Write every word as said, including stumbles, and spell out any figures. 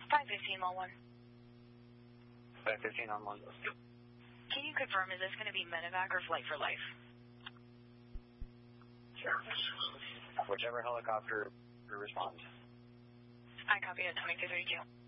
five fifteen on one. five fifteen on one. Can you confirm, is this going to be medevac or flight for life? Sure. Whichever helicopter responds. I copy it, twenty-two thirty-two.